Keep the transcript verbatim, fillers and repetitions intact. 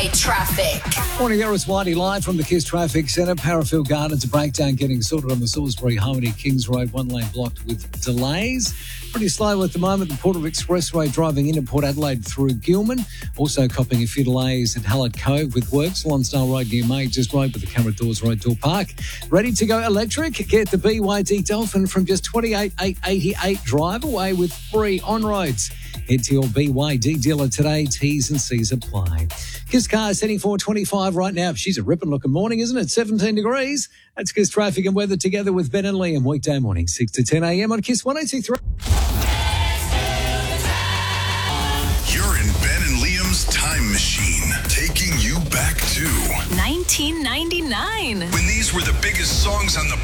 J traffic. Morning, there is Whitey live from the Kiss Traffic Centre. Parafield Gardens, a breakdown getting sorted on the Salisbury Harmony Kings Road, one lane blocked with delays. Pretty slow at the moment, the Port of Expressway driving into Port Adelaide through Gilman. Also copping a few delays at Hallett Cove with works. Lonsdale Road near Majors Road with the Camera Doors Road Door Park. Ready to go electric? Get the B Y D Dolphin from just twenty-eight thousand eight hundred eighty-eight. Drive away with free on-roads. Head to your B Y D dealer today. T's and C's apply. Kiss Cars heading for twenty-five right now. She's a ripping looking morning, isn't it? seventeen degrees. That's Kiss Traffic and Weather together with Ben and Liam. Weekday morning, six to ten a.m. on Kiss one oh two three. You're in Ben and Liam's time machine, taking you back to nineteen ninety-nine. when these were the biggest songs on the